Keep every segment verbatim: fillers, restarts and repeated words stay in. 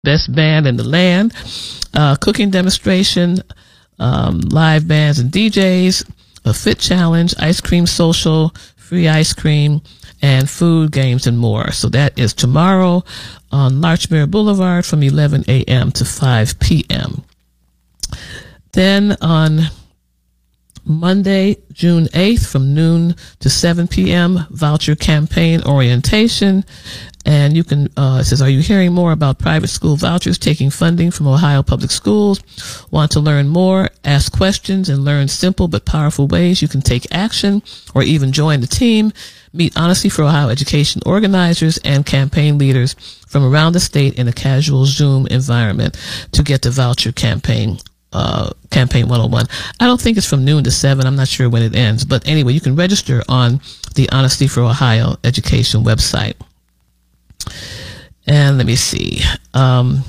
best band in the land, uh, cooking demonstration, um, live bands and D Js, a fit challenge, ice cream social, free ice cream, and food, games, and more. So that is tomorrow on Larchmere Boulevard from eleven a.m. to five p.m. Then on Monday, June eighth, from noon to seven p.m., voucher campaign orientation. And you can, uh, it says, are you hearing more about private school vouchers taking funding from Ohio Public Schools? Want to learn more? Ask questions and learn simple but powerful ways you can take action or even join the team. Meet Honesty for Ohio education organizers and campaign leaders from around the state in a casual Zoom environment to get the voucher campaign Uh, campaign one oh one. I don't think it's from noon to seven. I'm not sure when it ends. But anyway, you can register on the Honesty for Ohio education website. And let me see. Um,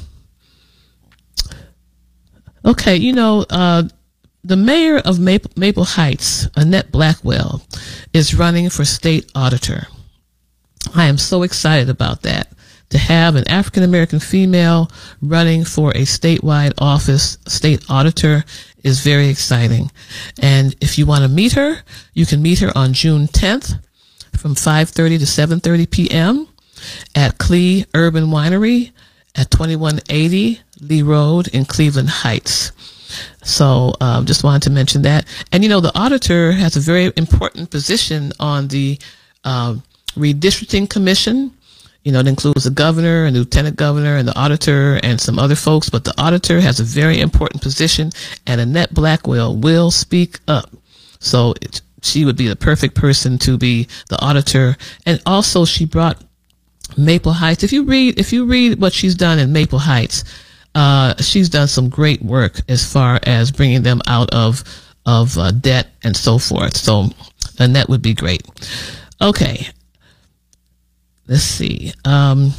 okay, you know, uh, the mayor of Maple, Maple Heights, Annette Blackwell, is running for state auditor. I am so excited about that. To have an African-American female running for a statewide office, state auditor, is very exciting. And if you want to meet her, you can meet her on June tenth from five thirty to seven thirty p.m. at Clee Urban Winery at twenty-one eighty Lee Road in Cleveland Heights. So um, just wanted to mention that. And, you know, the auditor has a very important position on the uh, redistricting commission. You know, it includes the governor and the lieutenant governor and the auditor and some other folks, but the auditor has a very important position, and Annette Blackwell will speak up. So it, she would be the perfect person to be the auditor. And also she brought Maple Heights. If you read, if you read what she's done in Maple Heights, uh, she's done some great work as far as bringing them out of, of uh, debt and so forth. So Annette would be great. Okay. Let's see. Um,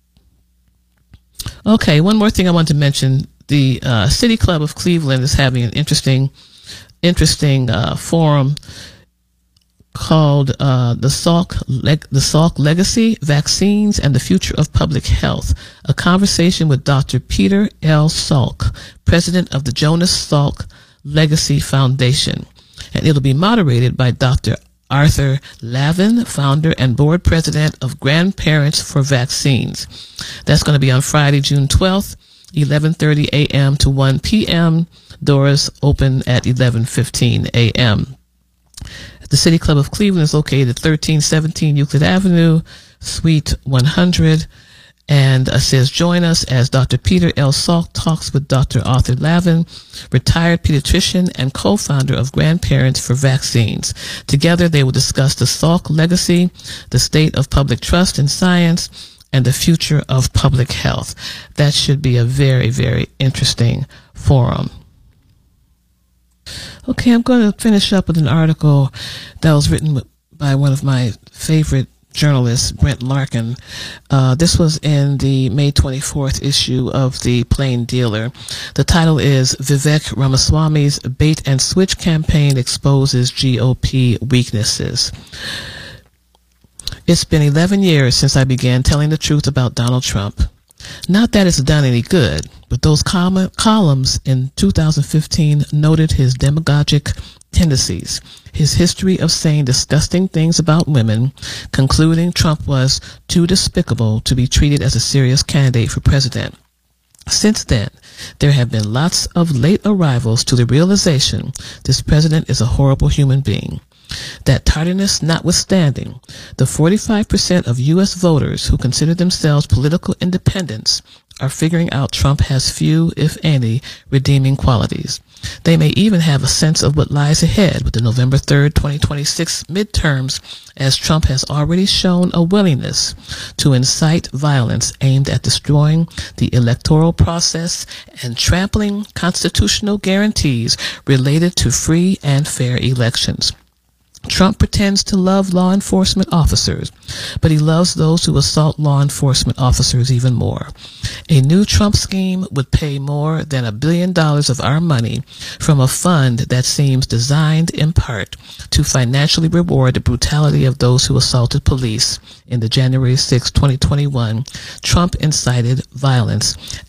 okay, one more thing I want to mention. The uh, City Club of Cleveland is having an interesting, interesting uh, forum called uh, the Salk Le- the Salk Legacy: Vaccines and the Future of Public Health. A conversation with Doctor Peter L. Salk, president of the Jonas Salk Legacy Foundation, and it'll be moderated by Doctor Arthur Lavin, founder and board president of Grandparents for Vaccines. That's going to be on Friday, June twelfth, eleven thirty a.m. to one p.m. Doors open at eleven fifteen a.m. The City Club of Cleveland is located at thirteen seventeen Euclid Avenue, Suite one hundred. And it says, join us as Doctor Peter L. Salk talks with Doctor Arthur Lavin, retired pediatrician and co-founder of Grandparents for Vaccines. Together, they will discuss the Salk legacy, the state of public trust in science, and the future of public health. That should be a very, very interesting forum. Okay, I'm going to finish up with an article that was written by one of my favorite journalist, Brent Larkin. Uh, this was in the May twenty-fourth issue of the Plain Dealer. The title is Vivek Ramaswamy's Bait and Switch Campaign Exposes G O P Weaknesses. It's been eleven years since I began telling the truth about Donald Trump. Not that it's done any good, but those com- columns in two thousand fifteen noted his demagogic tendencies, his history of saying disgusting things about women, concluding Trump was too despicable to be treated as a serious candidate for president. Since then, there have been lots of late arrivals to the realization this president is a horrible human being. That tardiness notwithstanding, the forty-five percent of U S voters who consider themselves political independents are figuring out Trump has few, if any, redeeming qualities. They may even have a sense of what lies ahead with the November third, twenty twenty-six midterms, as Trump has already shown a willingness to incite violence aimed at destroying the electoral process and trampling constitutional guarantees related to free and fair elections. Trump pretends to love law enforcement officers, but he loves those who assault law enforcement officers even more. A new Trump scheme would pay more than a billion dollars of our money from a fund that seems designed in part to financially reward the brutality of those who assaulted police in the January sixth, twenty twenty-one Trump incited violence